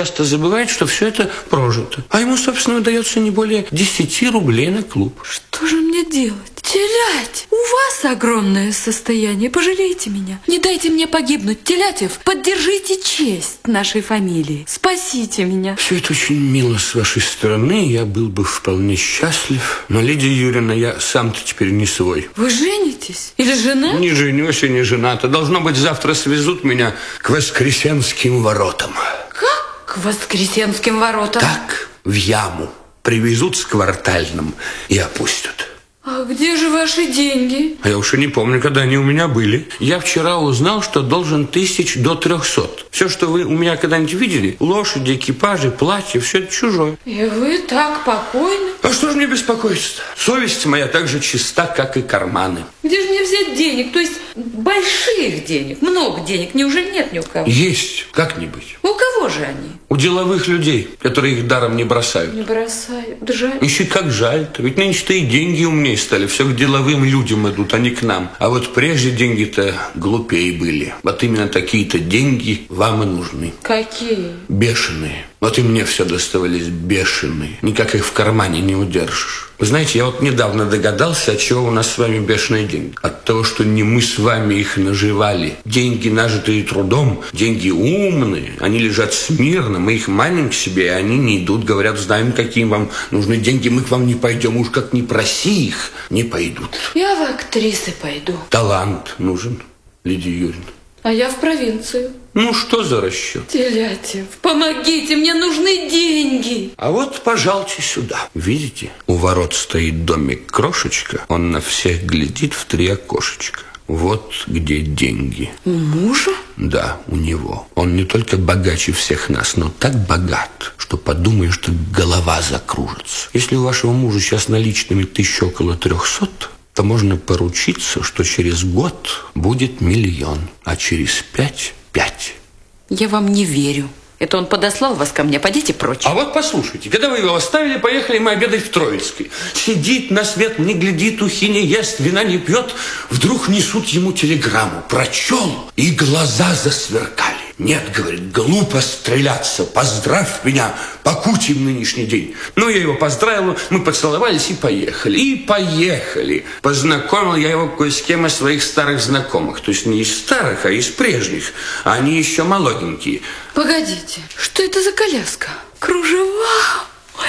часто забывает, что все это прожито. А ему, собственно, выдается не более 10 рублей на клуб. Что же мне делать? Телять, у вас огромное состояние, пожалейте меня. Не дайте мне погибнуть, Телятев, поддержите честь нашей фамилии. Спасите меня. Все это очень мило с вашей стороны, я был бы вполне счастлив. Но, Лидия Юрьевна, я сам-то теперь не свой. Вы женитесь? Или жена? Не женюсь и не женат. Должно быть, завтра свезут меня к Воскресенским воротам. Как? К Воскресенским воротам? Так, в яму. Привезут с Квартальным и опустят. А где же ваши деньги? А я уж и не помню, когда они у меня были. Я вчера узнал, что должен 1000 до 300. Все, что вы у меня когда-нибудь видели, лошади, экипажи, платья, все это чужое. И вы так покойны? А что же мне беспокоиться-то? Совесть моя так же чиста, как и карманы. Где же мне взять денег? То есть больших денег, много денег, неужели нет ни у кого? Есть, как-нибудь. У кого же они? У деловых людей, которые их даром не бросают. Не бросают, жаль. Ищи, как жаль-то. Ведь нынче-то и деньги умнее стали. Все к деловым людям идут, а не к нам. А вот прежде деньги-то глупее были. Вот именно такие-то деньги вам и нужны. Какие? Бешеные. Вот и мне все доставались бешеные. Никак их в кармане не удержишь. Вы знаете, я вот недавно догадался, от чего у нас с вами бешеные деньги. От того, что не мы с вами их наживали. Деньги, нажитые трудом, деньги умные. Они лежат смирно, мы их маним к себе, и они не идут. Говорят, знаем, какие вам нужны деньги, мы к вам не пойдем. Уж как не проси их, не пойдут. Я в актрисы пойду. Талант нужен, Лидия Юрьевна. А я в провинцию. Ну, что за расчет? Телятев, помогите, мне нужны деньги. А вот, пожалуйте сюда. Видите, у ворот стоит домик крошечка. Он на всех глядит в 3 окошечка. Вот где деньги. У мужа? Да, у него. Он не только богаче всех нас, но так богат, что подумаешь, что голова закружится. Если у вашего мужа сейчас наличными около 300, то можно поручиться, что через год будет 1 000 000, а через 5 – 5. Я вам не верю. Это он подослал вас ко мне, пойдите прочь. А вот послушайте, когда вы его оставили, поехали мы обедать в Троицкой. Сидит на свет, не глядит, ухи не ест, вина не пьет. Вдруг несут ему телеграмму. Прочел, и глаза засверкали. Нет, говорит, глупо стреляться, поздравь меня, покутим нынешний день. Ну, я его поздравил, мы поцеловались и поехали. И поехали. Познакомил я его кое с кем из своих старых знакомых. То есть не из старых, а из прежних. Они еще молоденькие. Погодите, что это за коляска? Кружева?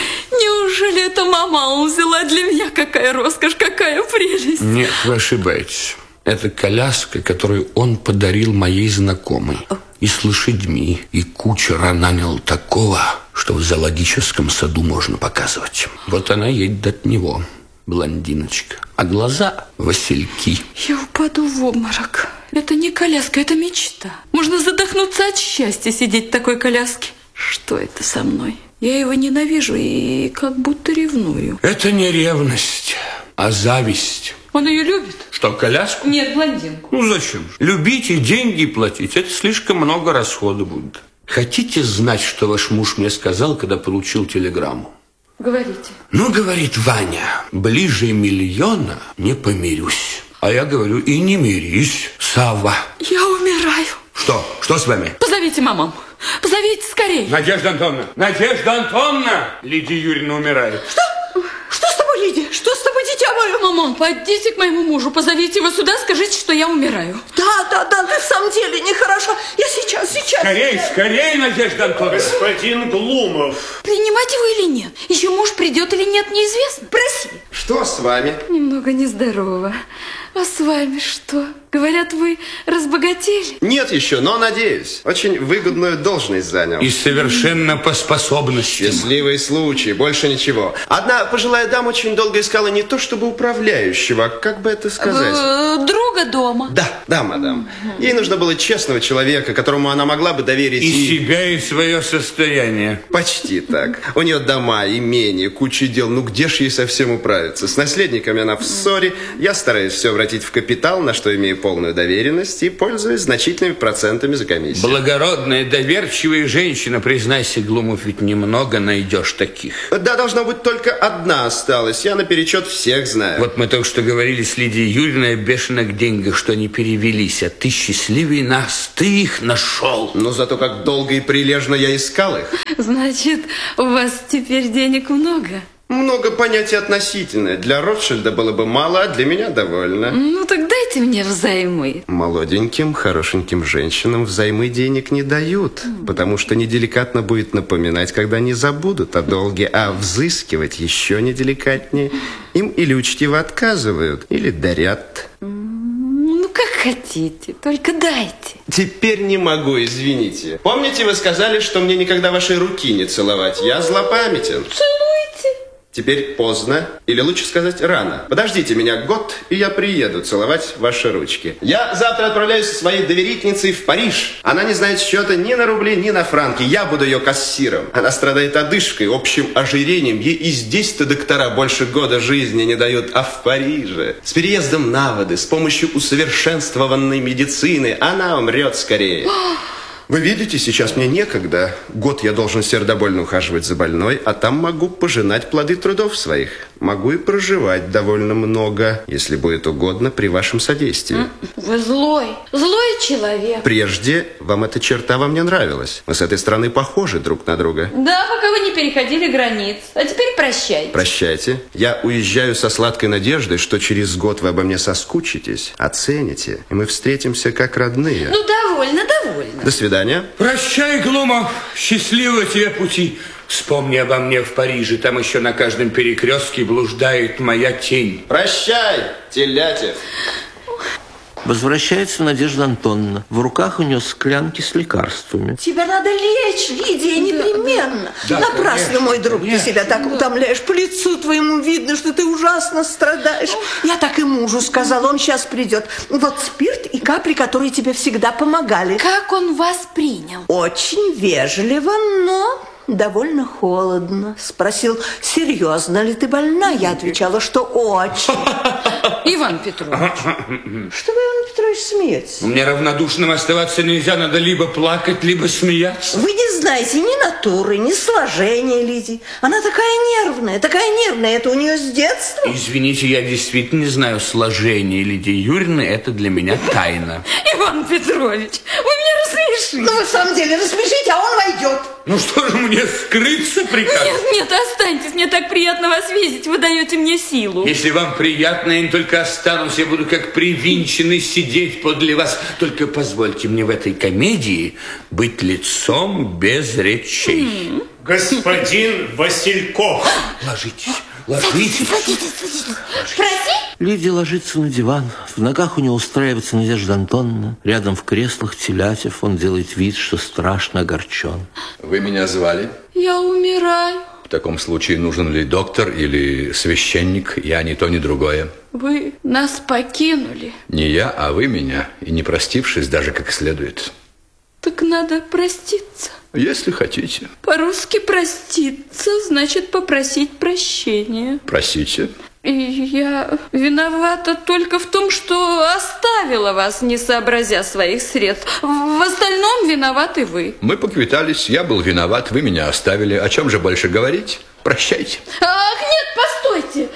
Неужели это мама взяла для меня? Какая роскошь, какая прелесть. Нет, вы ошибаетесь. Это коляска, которую он подарил моей знакомой. И с лошадьми, и кучера нанял такого, что в зоологическом саду можно показывать. Вот она едет от него, блондиночка. А глаза васильки. Я упаду в обморок. Это не коляска, это мечта. Можно задохнуться от счастья сидеть в такой коляске. Что это со мной? Я его ненавижу и как будто ревную. Это не ревность, а зависть. Он ее любит? Что, коляску? Нет, блондинку. Ну зачем же? Любить и деньги платить, это слишком много расхода будет. Хотите знать, что ваш муж мне сказал, когда получил телеграмму? Говорите. Ну, говорит Ваня, ближе 1 000 000 не помирюсь. А я говорю, и не мирись, Савва. Я умираю. Что? Что с вами? Позовите маму. Позовите скорее. Надежда Антоновна! Надежда Антоновна! Лидия Юрьевна умирает. Что? Что с тобой, Лидия? Что с тобой, дитя мое? Мама, пойдите к моему мужу, позовите его сюда, скажите, что я умираю. Да, ты в самом деле нехорошо. Я сейчас. Скорей, Надежда Антоновна. Господин Глумов. Принимать его или нет? Еще муж придет или нет, неизвестно. Проси. Что с вами? Немного нездорово. А с вами что? Говорят, вы разбогатели? Нет еще, но надеюсь. Очень выгодную должность занял. И совершенно по способностям. Счастливый случай, больше ничего. Одна пожилая дама очень долго искала не то чтобы управляющего, а как бы это сказать? Друга дома. Да, мадам. Ей нужно было честного человека, которому она могла бы доверить И себя, и свое состояние. Почти так. У нее дома, имение, куча дел. Ну где ж ей совсем управиться? С наследниками она в ссоре. Я стараюсь все обратить в капитал, на что имею полную доверенность и пользуюсь значительными процентами за комиссию. Благородная, доверчивая женщина, признайся, Глумов, ведь немного найдешь таких. Да, должна быть только одна осталась. Я наперечет всех знаю. Вот мы только что говорили с Лидией Юрьевной о бешеных деньгах, что они перевелись, а ты счастливее нас, ты их нашел. Но зато как долго и прилежно я искал их. Значит, у вас теперь денег много? Много понятий относительное. Для Ротшильда было бы мало, а для меня довольно. Ну, так дайте мне взаймы. Молоденьким, хорошеньким женщинам взаймы денег не дают, потому что неделикатно будет напоминать, когда они забудут о долге, а взыскивать еще неделикатнее. Им или учтиво отказывают, или дарят. Ну, как хотите, только дайте. Теперь не могу, извините. Помните, вы сказали, что мне никогда вашей руки не целовать? Я злопамятен. Целуйте. Теперь поздно, или лучше сказать рано. Подождите меня год, и я приеду целовать ваши ручки. Я завтра отправляюсь со своей доверительницей в Париж. Она не знает счета ни на рубли, ни на франки. Я буду ее кассиром. Она страдает одышкой, общим ожирением. Ей и здесь-то доктора больше года жизни не дают. А в Париже, с переездом на воды, с помощью усовершенствованной медицины, она умрет скорее. Вы видите, сейчас мне некогда. Год я должен сердобольно ухаживать за больной, а там могу пожинать плоды трудов своих. Могу и проживать довольно много, если будет угодно, при вашем содействии. Вы злой человек. Прежде вам эта черта во мне нравилась. Мы с этой стороны похожи друг на друга. Да, пока вы не переходили границ. А теперь прощайте. Прощайте. Я уезжаю со сладкой надеждой, что через год вы обо мне соскучитесь, оцените, и мы встретимся как родные. Ну, довольно. До свидания. Прощай, Глумов, счастливого тебе пути. Вспомни обо мне в Париже, там еще на каждом перекрестке блуждает моя тень. Прощай, Телятев. Возвращается Надежда Антоновна. В руках у нее склянки с лекарствами. Тебя надо лечь, Лидия, непременно. Да, Напрасно, конечно, мой друг, конечно. ты себя так утомляешь. По лицу твоему видно, что ты ужасно страдаешь. Я так и мужу сказала, он сейчас придет. Вот спирт и капли, которые тебе всегда помогали. Как он вас принял? Очень вежливо, но довольно холодно. Спросил, серьезно ли ты больна? Я отвечала, что очень. Иван Петрович. Что вы, Иван Петрович, смеетесь? Мне равнодушным оставаться нельзя, надо либо плакать, либо смеяться. Вы не знаете ни натуры, ни сложения Лидии. Она такая нервная. Это у нее с детства. Извините, я действительно не знаю сложения Лидии Юрьевны, это для меня тайна. Иван Петрович, вы меня рассмешили. Ну, вы в самом деле рассмешите, а он войдет. Ну что же, мне скрыться прикажете? Нет, останьтесь, мне так приятно вас видеть, вы даете мне силу. Если вам приятно, я не только останусь, я буду как привинченный сидеть подле вас. Только позвольте мне в этой комедии быть лицом без речей. Господин Васильков. Ложитесь. Лидия ложится на диван. В ногах у нее устраивается Надежда Антоновна. Рядом в креслах Телятев. Он делает вид, что страшно огорчен. Вы меня звали? Я умираю. В таком случае нужен ли доктор или священник? Я ни то, ни другое. Вы нас покинули. Не я, а вы меня. И не простившись даже как следует. Так надо проститься. Если хотите. По-русски проститься значит попросить прощения. Просите. И я виновата только в том, что оставила вас, не сообразя своих средств. В остальном виноваты вы. Мы поквитались, я был виноват, вы меня оставили. О чем же больше говорить? Прощайте. Ах, нет, постойте.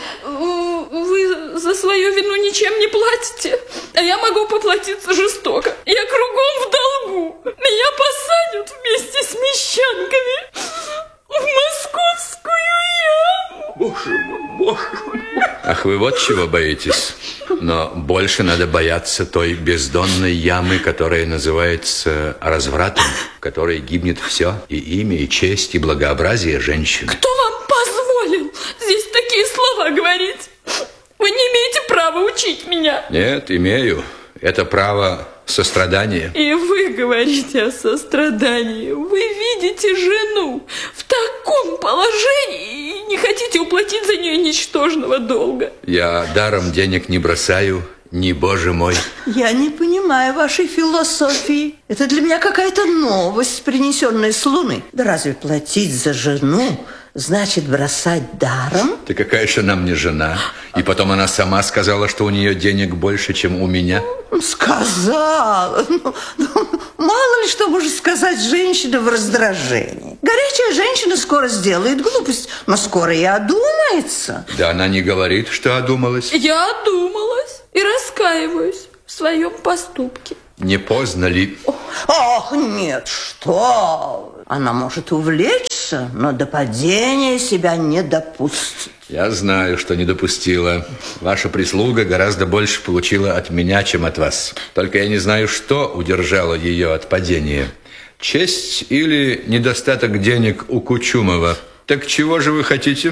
Вы за свою вину ничем не платите. А я могу поплатиться жестоко. Я кругом в долгу. Меня посадят вместе с мещанками в московскую яму. Боже мой. Ах, вы вот чего боитесь. Но больше надо бояться той бездонной ямы, которая называется развратом, в которой гибнет все, и имя, и честь, и благообразие женщины. Кто вам позволил здесь такие слова говорить? Вы не имеете права учить меня. Нет, имею. Это право сострадания. И вы говорите о сострадании. Вы видите жену в таком положении и не хотите уплатить за нее ничтожного долга. Я даром денег не бросаю, не боже мой. Я не понимаю вашей философии. Это для меня какая-то новость, принесенная с Луны. Да разве платить за жену значит бросать даром? Ты какая же она мне жена? И потом она сама сказала, что у нее денег больше, чем у меня. Сказала. Мало ли что может сказать женщина в раздражении. Горячая женщина скоро сделает глупость, но скоро и одумается. Да она не говорит, что одумалась. Я одумалась и раскаиваюсь. в своем поступке. Не поздно ли? Ох, нет, что вы. Она может увлечься, но до падения себя не допустит. Я знаю, что не допустила. Ваша прислуга гораздо больше получила от меня, чем от вас. Только я не знаю, что удержало ее от падения. Честь или недостаток денег у Кучумова? Так чего же вы хотите?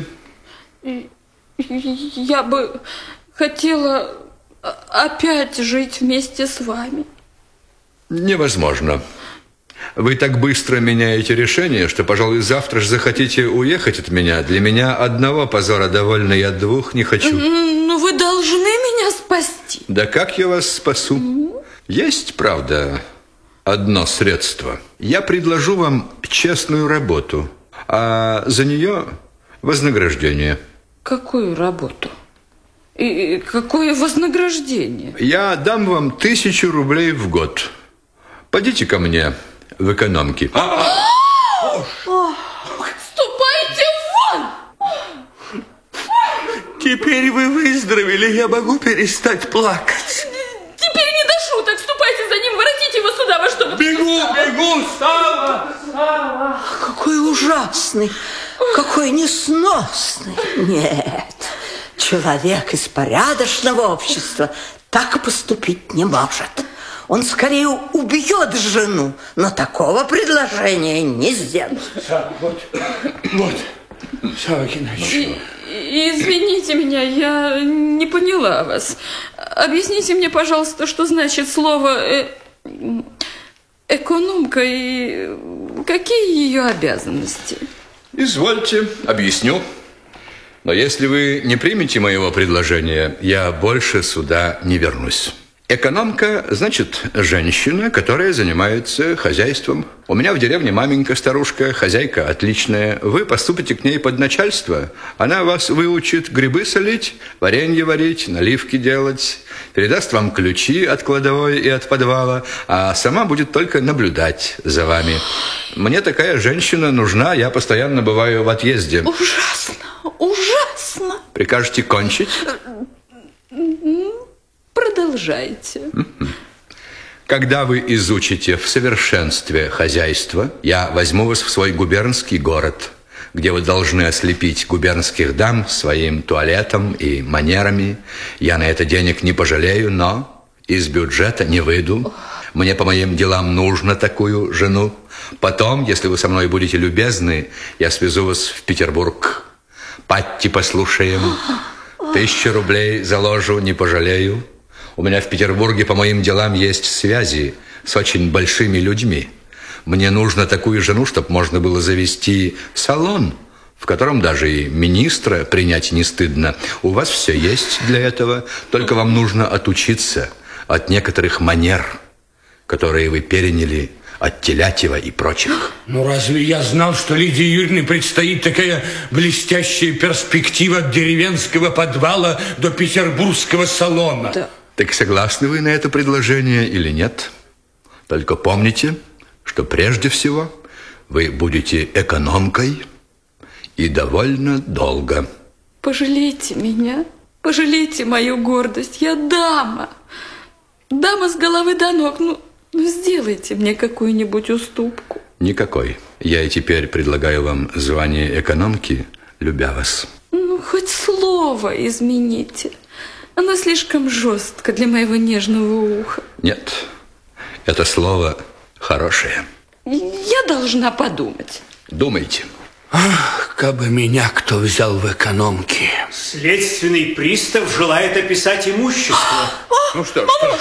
Я бы хотела опять жить вместе с вами. Невозможно. Вы так быстро меняете решение, что, пожалуй, завтра же захотите уехать от меня. Для меня одного позора довольно, я двух не хочу. Но вы должны меня спасти. Да как я вас спасу? Есть, правда, одно средство. Я предложу вам честную работу, а за нее вознаграждение. Какую работу? И какое вознаграждение? Я дам вам 1000 рублей в год. Пойдите ко мне в экономке. Ступайте вон! Теперь вы выздоровели, я могу перестать плакать. Теперь не до шуток. Ступайте за ним, воротите его сюда во что. Бегу, Сава! Какой ужасный, какой несносный. Нет, человек из порядочного общества так поступить не может. Он скорее убьет жену, но такого предложения не сделает. Вот, Сава Геннадьевич. Извините меня, я не поняла вас. Объясните мне, пожалуйста, что значит слово экономка и какие ее обязанности? Извольте, объясню. Но если вы не примете моего предложения, я больше сюда не вернусь. Экономка, значит, женщина, которая занимается хозяйством. У меня в деревне маменька-старушка, хозяйка отличная. Вы поступите к ней под начальство. Она вас выучит грибы солить, варенье варить, наливки делать. Передаст вам ключи от кладовой и от подвала, а сама будет только наблюдать за вами. Мне такая женщина нужна, я постоянно бываю в отъезде. Ужасно, ужасно. Прикажете кончить? Продолжайте. Когда вы изучите в совершенстве хозяйство, я возьму вас в свой губернский город, где вы должны ослепить губернских дам своим туалетом и манерами. Я на это денег не пожалею, но из бюджета не выйду. Мне по моим делам нужно такую жену. Потом, если вы со мной будете любезны, я свезу вас в Петербург. Патти послушаем. 1000 рублей заложу, не пожалею. У меня в Петербурге по моим делам есть связи с очень большими людьми. Мне нужно такую жену, чтобы можно было завести салон, в котором даже и министра принять не стыдно. У вас все есть для этого, только вам нужно отучиться от некоторых манер, которые вы переняли от Телятьева и прочих. Ну, разве я знал, что Лидии Юрьевне предстоит такая блестящая перспектива от деревенского подвала до петербургского салона? Да. Так согласны вы на это предложение или нет? Только помните, что прежде всего вы будете экономкой и довольно долго. Пожалейте меня, пожалейте мою гордость. Я дама. Дама с головы до ног. Ну, сделайте мне какую-нибудь уступку. Никакой. Я и теперь предлагаю вам звание экономки, любя вас. Ну, хоть слово измените. Оно слишком жестко для моего нежного уха. Нет, это слово хорошее. Я должна подумать. Думайте. Ах, как бы меня кто взял в экономке. Следственный пристав желает описать имущество. Ну что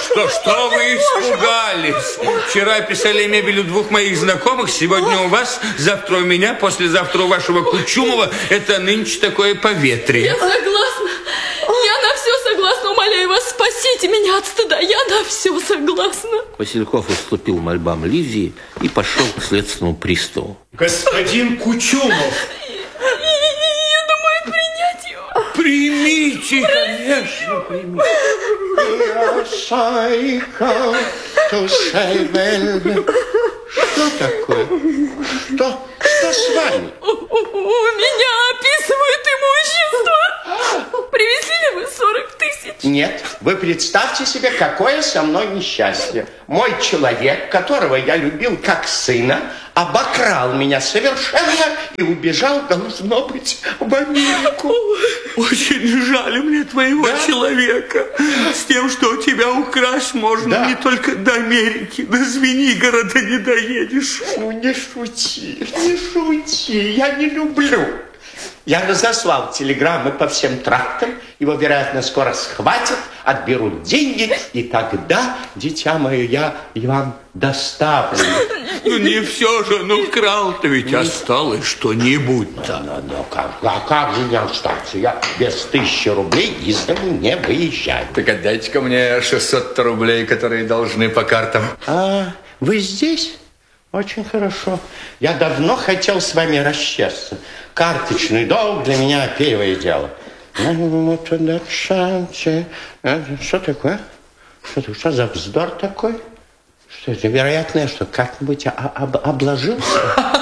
вы испугались? Вчера описали мебель у 2 моих знакомых, сегодня у вас, завтра у меня, послезавтра у вашего Кучумова. Это нынче такое поветрие. Я согласна. Я на все согласна. Умоляю вас, спасите меня от стыда. Я на все согласна. Васильков уступил мольбам Лидии и пошел к следственному приставу. Господин Кучумов. Я думаю принять его. Примите, конечно, примите. Что такое? Что с вами? У меня описывают имущество. Привезли ли вы 40 000? Нет, вы представьте себе, какое со мной несчастье. Мой человек, которого я любил как сына, обокрал меня совершенно и убежал, должно быть, в Америку. Очень жаль мне твоего человека. С тем, что у тебя украсть можно не только до Америки, до Звенигорода не доедешь. Ну, не шути, не шути, я не люблю. Я разослал телеграммы по всем трактам, его, вероятно, скоро схватят, отберут деньги, и тогда, дитя мое, я вам доставлю. Ну, не все же, ну, крал-то ведь осталось что-нибудь-то. Ну, как же не остаться? Я без 1000 рублей из дому не выезжаю. Так отдайте-ка мне 600 рублей, которые должны по картам. А, вы здесь? Очень хорошо. Я давно хотел с вами расчесться. Карточный долг для меня первое дело. Что такое? Что за вздор такой? Что это, вероятно, я что, как-нибудь обложился?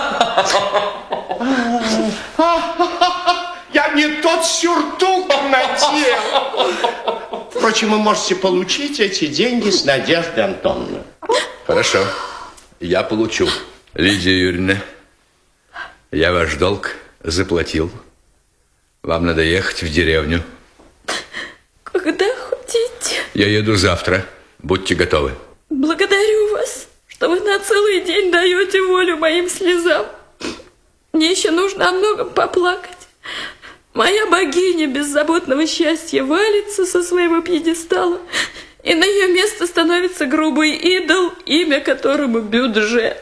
Я не тот сюртук надел. Впрочем, вы можете получить эти деньги с Надеждой Антоновной. Хорошо, я получу. Лидия Юрьевна, я ваш долг заплатил. Вам надо ехать в деревню. Когда хотите? Я еду завтра. Будьте готовы. Благодарю вас, что вы на целый день даете волю моим слезам. Мне еще нужно о многом поплакать. Моя богиня беззаботного счастья валится со своего пьедестала, и на ее место становится грубый идол, имя которому бюджет.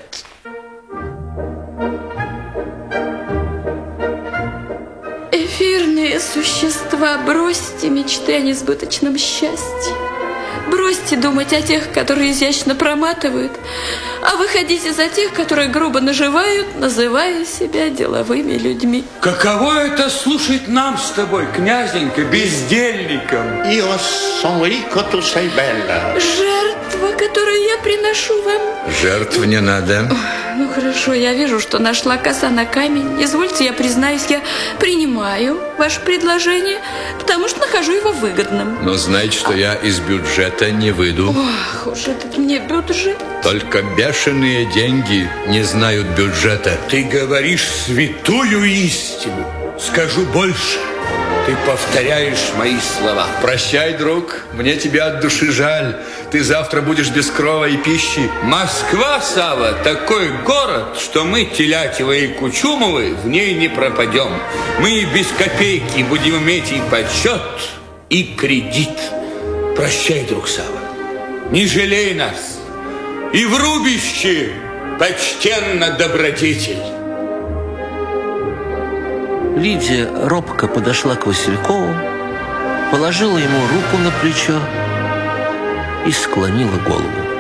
Эфирные существа, бросьте мечты о несбыточном счастье. Бросьте думать о тех, которые изящно проматывают, а выходите за тех, которые грубо наживают, называя себя деловыми людьми. Каково это слушать нам с тобой, князенька, бездельникам? Жертва, которую я приношу вам. Жертв не надо. Ну хорошо, я вижу, что нашла коса на камень. Извольте, я признаюсь, я принимаю ваше предложение, потому что нахожу его выгодным. Но знайте, что я из бюджета не выйду. Ох уж этот мне бюджет. Только бешеные деньги не знают бюджета. Ты говоришь святую истину. Скажу больше. Ты повторяешь мои слова. Прощай, друг, мне тебя от души жаль. Ты завтра будешь без крова и пищи. Москва, Сава, такой город, что мы, Телятьевы и Кучумовы, в ней не пропадем. Мы без копейки будем иметь и почет, и кредит. Прощай, друг Сава, не жалей нас. И в рубище почтенно добродетель. Лидия робко подошла к Василькову, положила ему руку на плечо и склонила голову.